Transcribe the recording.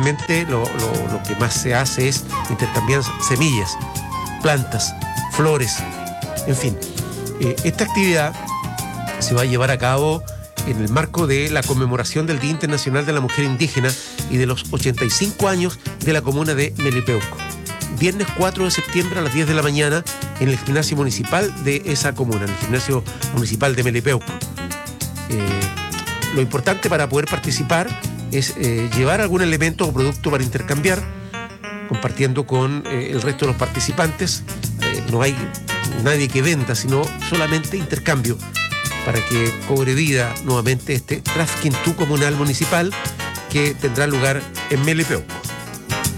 Generalmente lo que más se hace es intercambiar semillas, plantas, flores, en fin. Esta actividad se va a llevar a cabo en el marco de la conmemoración del Día Internacional de la Mujer Indígena y de los 85 años de la comuna de Melipeuco. Viernes 4 de septiembre a las 10 de la mañana en el gimnasio municipal de esa comuna, en el gimnasio municipal de Melipeuco. Lo importante para poder participar es llevar algún elemento o producto para intercambiar, compartiendo con el resto de los participantes. No hay nadie que venda, sino solamente intercambio para que cobre vida nuevamente este Trasquintú comunal municipal que tendrá lugar en Melipeuco.